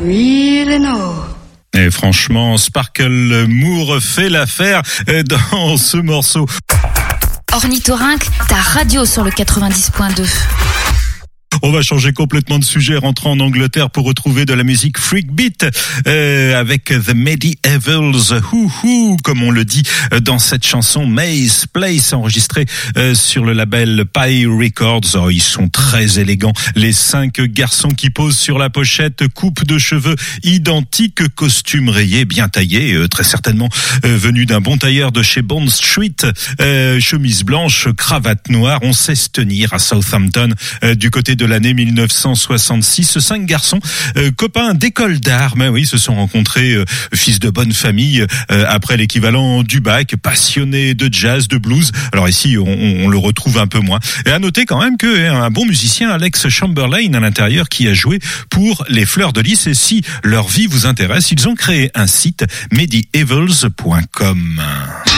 really know. Et franchement, Sparkle Moore fait l'affaire dans ce morceau. Ornithorynque, ta radio sur le 90.2. On va changer complètement de sujet, rentrer en Angleterre pour retrouver de la musique freak beat avec The Medievals, comme on le dit dans cette chanson Maze Place, enregistrée sur le label Pie Records. Oh, ils sont très élégants, les 5 garçons qui posent sur la pochette, coupe de cheveux identique, costume rayé, bien taillé, très certainement venu d'un bon tailleur de chez Bond Street, chemise blanche, cravate noire. On sait se tenir à Southampton du côté de l'année 1966. 5 garçons, copains d'école d'art, mais oui, se sont rencontrés, fils de bonne famille, après l'équivalent du bac, passionnés de jazz, de blues. Alors ici, on le retrouve un peu moins. Et à noter quand même que un bon musicien, Alex Chamberlain, à l'intérieur, qui a joué pour les Fleurs de Lys. Et si leur vie vous intéresse, ils ont créé un site, medievals.com.